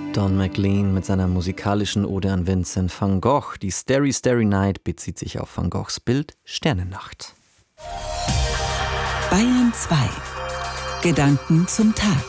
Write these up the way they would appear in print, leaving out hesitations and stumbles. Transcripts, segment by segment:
Don McLean mit seiner musikalischen Ode an Vincent van Gogh. Die Starry Starry Night bezieht sich auf Van Goghs Bild Sternennacht. Bayern 2. Gedanken zum Tag.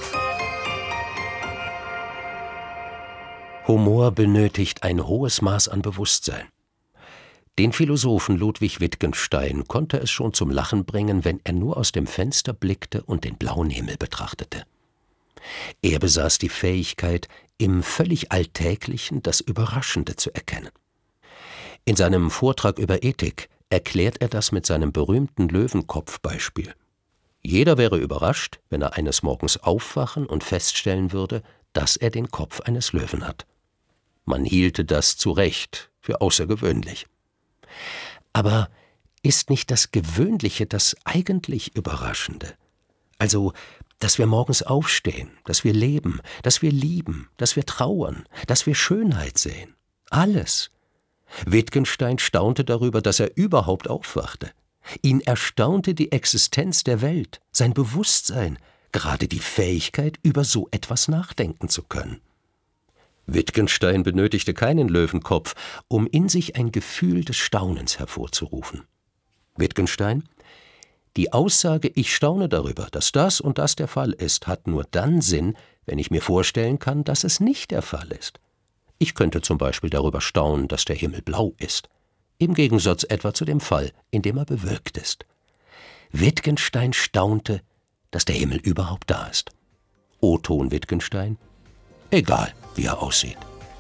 Humor benötigt ein hohes Maß an Bewusstsein. Den Philosophen Ludwig Wittgenstein konnte es schon zum Lachen bringen, wenn er nur aus dem Fenster blickte und den blauen Himmel betrachtete. Er besaß die Fähigkeit, im völlig Alltäglichen das Überraschende zu erkennen. In seinem Vortrag über Ethik erklärt er das mit seinem berühmten Löwenkopf-Beispiel. Jeder wäre überrascht, wenn er eines Morgens aufwachen und feststellen würde, dass er den Kopf eines Löwen hat. Man hielte das zu Recht für außergewöhnlich. Aber ist nicht das Gewöhnliche das eigentlich Überraschende? Also, dass wir morgens aufstehen, dass wir leben, dass wir lieben, dass wir trauern, dass wir Schönheit sehen. Alles. Wittgenstein staunte darüber, dass er überhaupt aufwachte. Ihn erstaunte die Existenz der Welt, sein Bewusstsein, gerade die Fähigkeit, über so etwas nachdenken zu können. Wittgenstein benötigte keinen Löwenkopf, um in sich ein Gefühl des Staunens hervorzurufen. Wittgenstein: Die Aussage, ich staune darüber, dass das und das der Fall ist, hat nur dann Sinn, wenn ich mir vorstellen kann, dass es nicht der Fall ist. Ich könnte zum Beispiel darüber staunen, dass der Himmel blau ist. Im Gegensatz etwa zu dem Fall, in dem er bewölkt ist. Wittgenstein staunte, dass der Himmel überhaupt da ist. O-Ton Wittgenstein: Egal, wie er aussieht.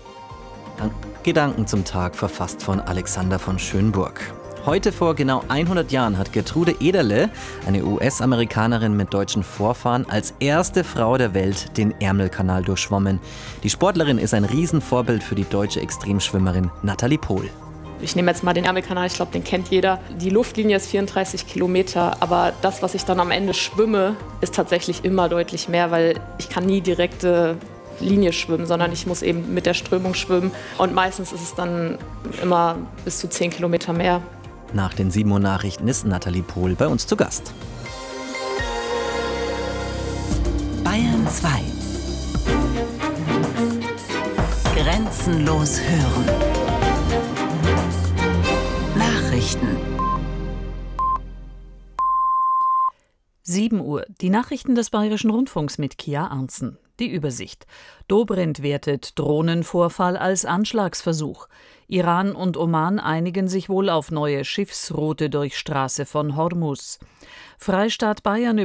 Gedanken zum Tag, verfasst von Alexander von Schönburg. Heute vor genau 100 Jahren hat Gertrude Ederle, eine US-Amerikanerin mit deutschen Vorfahren, als erste Frau der Welt den Ärmelkanal durchschwommen. Die Sportlerin ist ein Riesenvorbild für die deutsche Extremschwimmerin Nathalie Pohl. Ich nehme jetzt mal den Ärmelkanal, ich glaube, den kennt jeder. Die Luftlinie ist 34 Kilometer, aber das, was ich dann am Ende schwimme, ist tatsächlich immer deutlich mehr, weil ich kann nie direkte Linie schwimmen, sondern ich muss eben mit der Strömung schwimmen. Und meistens ist es dann immer bis zu 10 Kilometer mehr. Nach den 7 Uhr Nachrichten ist Nathalie Pohl bei uns zu Gast. Bayern 2. Grenzenlos hören. Nachrichten. 7 Uhr. Die Nachrichten des Bayerischen Rundfunks mit Kia Arntzen. Die Übersicht. Dobrindt wertet Drohnenvorfall als Anschlagsversuch. Iran und Oman einigen sich wohl auf neue Schiffsroute durch Straße von Hormuz. Freistaat Bayern